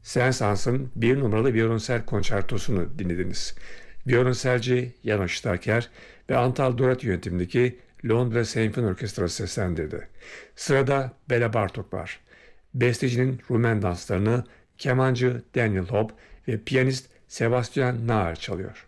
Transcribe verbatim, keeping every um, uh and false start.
Saint-Saëns'ın bir numaralı violonsel konçertosunu dinlediniz. Violonselci János Starker ve Antal Dorati yönetimindeki Londra Senfoni Orkestrası seslendirdi. Sırada Bela Bartok var. Bestecinin Rumen danslarını kemancı Daniel Hope ve piyanist Sebastian Naer çalıyor.